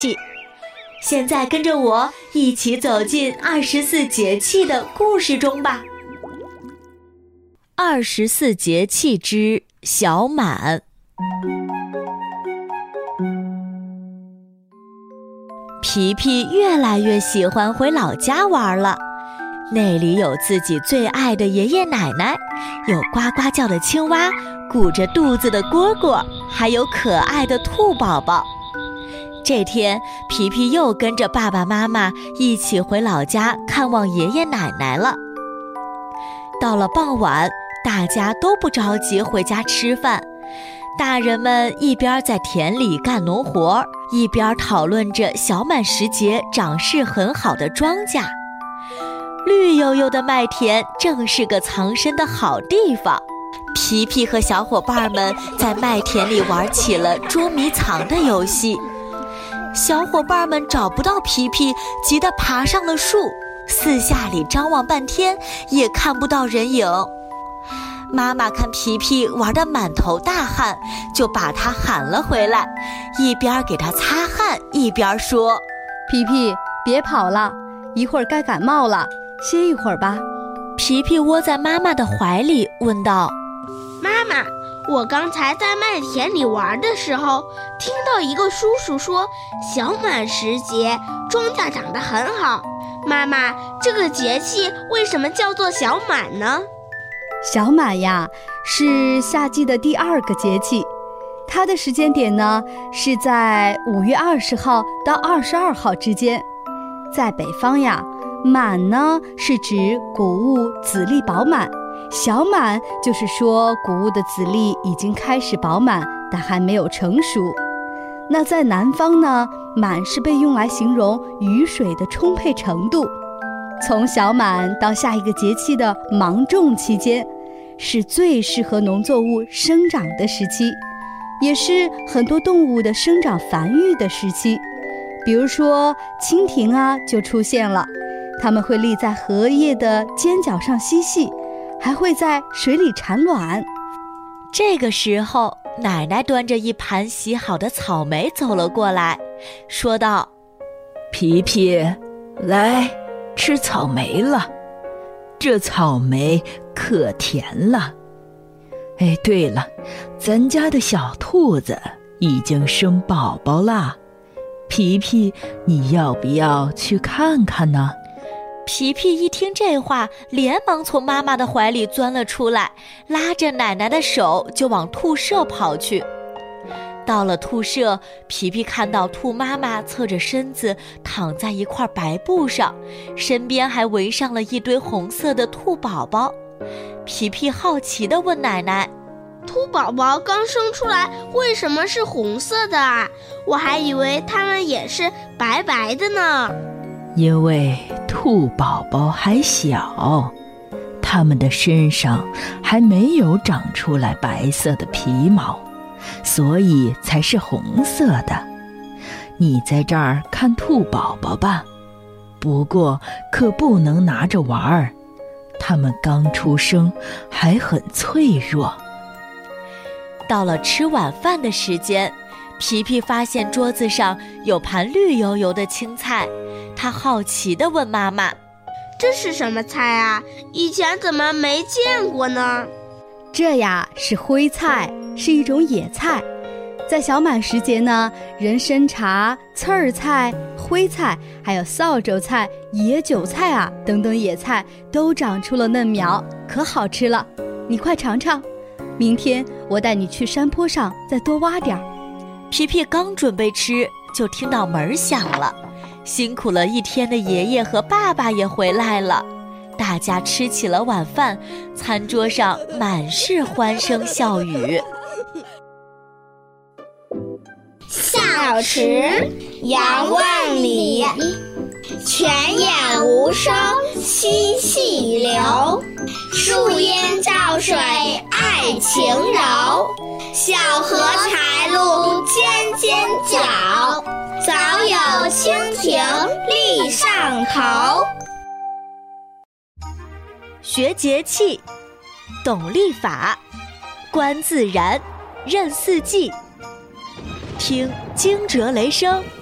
现在跟着我一起走进24节气的故事中吧。24节气之小满。皮皮越来越喜欢回老家玩了，那里有自己最爱的爷爷奶奶，有呱呱叫的青蛙，鼓着肚子的蝈蝈，还有可爱的兔宝宝。这天，皮皮又跟着爸爸妈妈一起回老家看望爷爷奶奶了。到了傍晚，大家都不着急回家吃饭，大人们一边在田里干农活，一边讨论着小满时节长势很好的庄稼。绿油油的麦田正是个藏身的好地方，皮皮和小伙伴们在麦田里玩起了捉迷藏的游戏。小伙伴们找不到皮皮，急得爬上了树，四下里张望半天也看不到人影。妈妈看皮皮玩得满头大汗，就把他喊了回来，一边给他擦汗，一边说： 皮皮，别跑了，一会儿该感冒了，歇一会儿吧。 皮皮窝在妈妈的怀里问道： 妈妈，我刚才在麦田里玩的时候，听到一个叔叔说小满时节庄稼长得很好。妈妈，这个节气为什么叫做小满呢？ 小满呀，是夏季的第2个节气，它的时间点呢是在5月20号到22号之间。在北方呀，满呢是指谷物籽粒饱满，小满就是说谷物的籽粒已经开始饱满，但还没有成熟。那在南方呢，满是被用来形容雨水的充沛程度。从小满到下一个节气的芒种期间，是最适合农作物生长的时期，也是很多动物的生长繁育的时期。比如说蜻蜓啊就出现了，它们会立在荷叶的尖角上嬉戏，还会在水里产卵。 这个时候，奶奶端着一盘洗好的草莓走了过来，说道： 皮皮，来吃草莓了，这草莓可甜了。哎，对了，咱家的小兔子已经生宝宝啦，皮皮，你要不要去看看呢？ 皮皮一听这话，连忙从妈妈的怀里钻了出来，拉着奶奶的手就往兔舍跑去。到了兔舍，皮皮看到兔妈妈侧着身子躺在一块白布上，身边还围上了一堆红色的兔宝宝。皮皮好奇地问奶奶： 兔宝宝刚生出来为什么是红色的啊？我还以为它们也是白白的呢。 因为兔宝宝还小，它们的身上还没有长出来白色的皮毛，所以才是红色的。你在这儿看兔宝宝吧，不过可不能拿着玩儿，它们刚出生还很脆弱。 到了吃晚饭的时间，皮皮发现桌子上有盘绿油油的青菜，他好奇地问妈妈： 这是什么菜啊？以前怎么没见过呢？ 这呀是灰菜，是一种野菜。在小满时节呢，人参茶、刺儿菜、灰菜，还有扫帚菜、野韭菜啊等等野菜都长出了嫩苗，可好吃了。你快尝尝，明天我带你去山坡上再多挖点儿。 皮皮刚准备吃，就听到门响了。辛苦了一天的爷爷和爸爸也回来了，大家吃起了晚饭，餐桌上满是欢声笑语。 小池杨万里，泉眼无声惜细流。树阴照水爱晴柔，小荷才露尖尖角，早有蜻蜓立上头。 学节气，懂历法，观自然，认四季，听惊蛰雷声。